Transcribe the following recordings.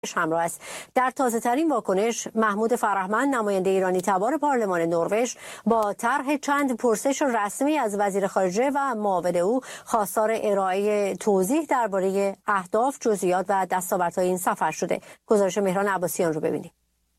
همراه است. در تازه ترین واکنش محمود فرهمند نماینده ایرانی تبار پارلمان نروژ با طرح چند پرسش رسمی از وزیر خارجه و معاون او خواستار ارائه توضیح درباره اهداف، جزئیات و دستاوردهای این سفر شده. گزارش مهران عباسیان رو ببینید.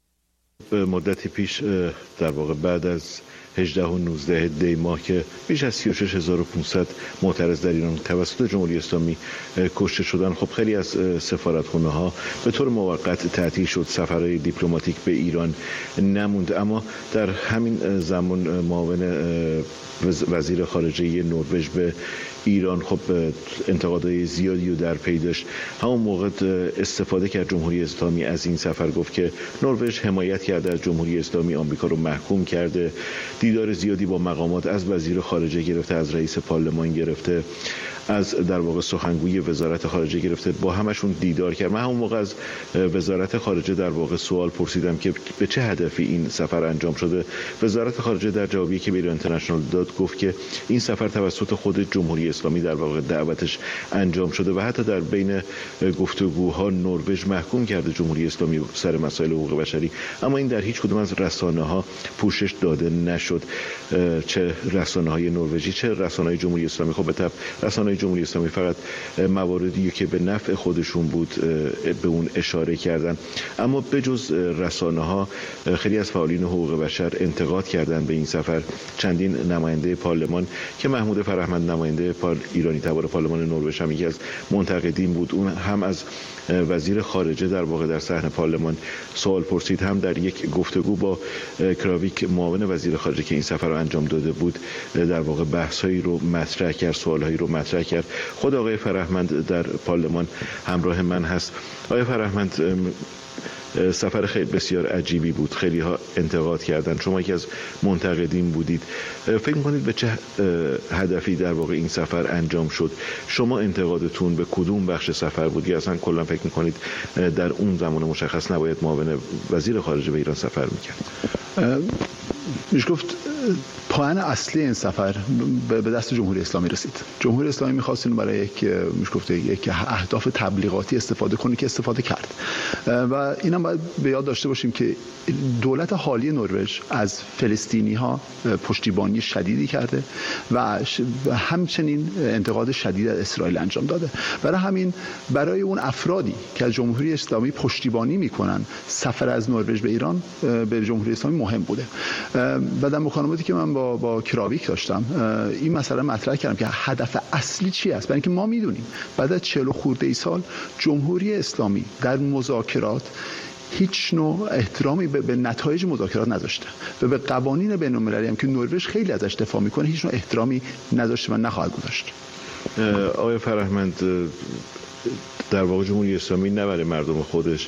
مدتی پیش در واقع بعد از 18 و 19 دی ماه که بیش از 36500 معترض در ایران توسط جمهوری اسلامی کشته شدن، خب خیلی از سفارتخانه ها به طور موقت تعطیل شد، سفرهای دیپلماتیک به ایران نموند. اما در همین زمان معاون وزیر خارجه نروژ به ایران خب انتقادهای زیادی رو در پی داشت. همون موقع استفاده کرد جمهوری اسلامی از این سفر، گفت که نروژ حمایت کرده از جمهوری اسلامی، آمریکا رو محکوم کرده، دیدار زیادی با مقامات از وزیر خارجه گرفته، از رئیس پارلمان گرفته، از در واقع سخنگوی وزارت خارجه گرفته، با همشون دیدار کرد. من همون موقع از وزارت خارجه در واقع سوال پرسیدم که به چه هدفی این سفر انجام شده. وزارت خارجه در جوابی که به ایران اینترنشنال داد گفت که این سفر توسط خود جمهوری اسلامی در واقع دعوتش انجام شده و حتی در بین گفتگوها نروژ محکوم کرده جمهوری اسلامی سر مسائل حقوق بشری، اما این در هیچ کدوم از رسانه‌ها پوشش داده نشد، چه رسانه‌های نروژی چه رسانه‌های جمهوری اسلامی. خب به طبع رسانه‌های جمهوری اسلامی فقط مواردی که به نفع خودشون بود به اون اشاره کردن، اما بجز رسانه‌ها خیلی از فعالین حقوق بشر انتقاد کردن به این سفر. چندین نماینده پارلمان که محمود فرهمند نماینده ایرانی تبار پارلمان نروژ هم یکی از منتقدین بود، اون هم از وزیر خارجه در واقع در صحن پارلمان سوال پرسید، هم در یک گفتگو با کراویک معاون وزیر خارجه که این سفر رو انجام داده بود در واقع بحث‌هایی رو مطرح کرد، سوال‌هایی رو مطرح کرد. خود آقای فرهمند در پارلمان همراه من هست. آقای فرهمند، سفر خیلی بسیار عجیبی بود، خیلی ها انتقاد کردن، شما یکی از منتقدین بودید. فکر می‌کنید به چه هدفی در واقع این سفر انجام شد؟ شما انتقادتون به کدوم بخش سفر بود یا اصلا کلا فکر می‌کنید در اون زمان مشخص نباید معاون وزیر خارجه به ایران سفر می‌کرد؟ میشه گفت پایان اصلی این سفر به دست جمهوری اسلامی رسید. جمهوری اسلامی می‌خواست اینو برای یک اهداف تبلیغاتی استفاده کنه که استفاده کرد و اینم باید به یاد داشته باشیم که دولت حالی نروژ از فلسطینی‌ها پشتیبانی شدیدی کرده و همچنین انتقاد شدید از اسرائیل انجام داده. برای همین برای اون افرادی که از جمهوری اسلامی پشتیبانی میکنن سفر از نروژ به ایران به جمهوری اسلامی مهم بوده و در مکالماتی که من با کراویک داشتم این مسئله مطرح کردم که هدف اصلی چی است. برای اینکه ما میدونیم بعد از 40 خورده ای سال جمهوری اسلامی در مذاکرات هیچ نوع احترامی به نتایج مذاکرات نذاشته و به قوانین بین‌المللی هم که نروژ خیلی ازش دفاع میکنه هیچ نوع احترامی نذاشته و نخواهد گذاشت. آقای فرهمند، در واقع جمهوری اسلامی نه برای مردم خودش،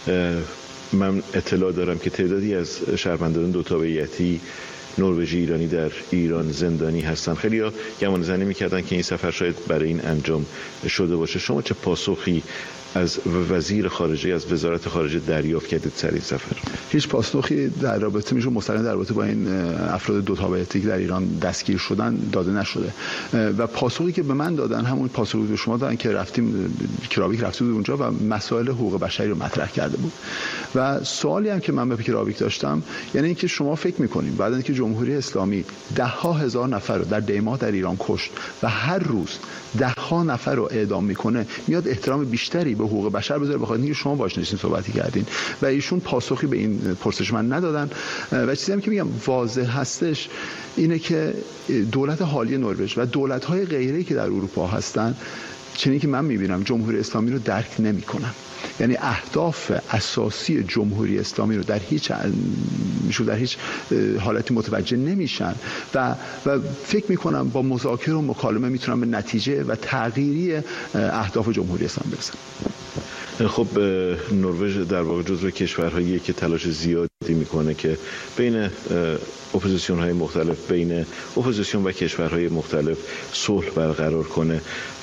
من اطلاع دارم که تعدادی از شهروندان دو تابعیتی نروژی ایرانی در ایران زندانی هستن. خیلی ها گمان زنی میکردن که این سفر شاید برای این انجام شده باشه. شما چه پاسخی از وزیر خارجه، از وزارت خارجه دریافت کردید سر این سفر؟ هیچ پاسخی در رابطه میشه مستقیم در رابطه با این افراد دو تابعیتی که در ایران دستگیر شدن داده نشده و پاسخی که به من دادن همون پاسخی که شما دادن که رفتیم کراویک رفته بود اونجا و مسائل حقوق بشری رو مطرح کرده بود و سوالی هم که من به کراویک داشتم یعنی اینکه شما فکر می‌کنید بعد اینکه جمهوری اسلامی ده ها هزار نفر رو در دی ماه در ایران کشت و هر روز ده ها نفر رو اعدام میکنه میاد احترام بیشتری به حقوق بشر بذاره بخاطر اینکه شما باهاش نشستین صحبتی کردین و ایشون پاسخی به این پرسش من ندادن و چیزی هم که میگم واضح هستش اینه که دولت حالی نروژ و دولت‌های غیره‌ای که در اروپا هستن چنین که من میبینم جمهوری اسلامی رو درک نمیکنن. یعنی اهداف اساسی جمهوری اسلامی رو در هیچ حالتی متوجه نمیشن و فکر میکنم با مذاکره و مکالمه میتونن به نتیجه و تغییری اهداف جمهوری اسلامی برسن. خب نروژ در واقع جزو کشورهایی که تلاش زیادی میکنه که بین اپوزیسیون های مختلف، بین اپوزیسیون و کشورهای مختلف صلح برقرار کنه.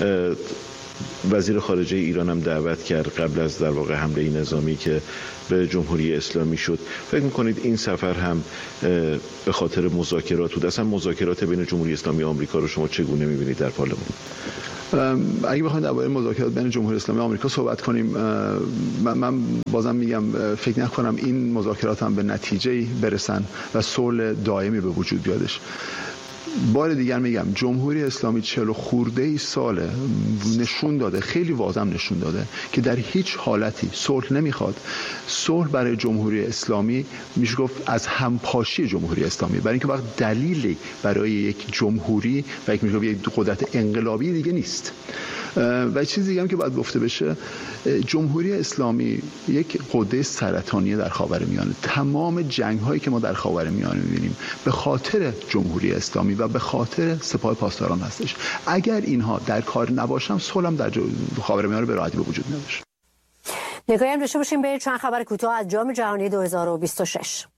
وزیر خارجه ایران هم دعوت کرد قبل از در واقع حمله نظامی که به جمهوری اسلامی شد. فکر می‌کنید این سفر هم به خاطر مذاکرات بود؟ اصلا مذاکرات بین جمهوری اسلامی و آمریکا رو شما چگونه می‌بینید در پارلمان؟ اگه بخوایم درباره مذاکرات بین جمهوری اسلامی و آمریکا صحبت کنیم، من بازم میگم فکر نکنم این مذاکرات هم به نتیجه‌ای برسن و صلح دائمی به وجود بیادش. بار دیگر میگم جمهوری اسلامی 40 خورده ای ساله نشون داده، خیلی واضح نشون داده که در هیچ حالتی صلح نمیخواد. صلح برای جمهوری اسلامی میشه گفت از همپاشی جمهوری اسلامی، برای اینکه وقت دلیلی برای یک جمهوری و یک میشه یک قدرت انقلابی دیگه نیست. و چیزی دیگه هم که باید گفته بشه، جمهوری اسلامی یک قده سرطانی در خاورمیانه. تمام جنگ هایی که ما در خاورمیانه می‌بینیم به خاطر جمهوری اسلامی و به خاطر سپاه پاسداران هستش. اگر اینها در کار نباشن، صلح هم در خاورمیانه به راحتی به وجود نمیاد. نگاهی هم داشته باشیم به چند خبر کوتاه از جام جهانی 2026.